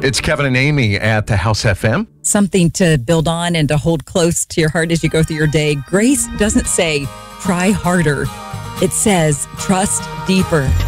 It's Kevin and Amy at the House FM. Something to build on and to hold close to your heart as you go through your day. Grace doesn't say, try harder. It says, trust deeper.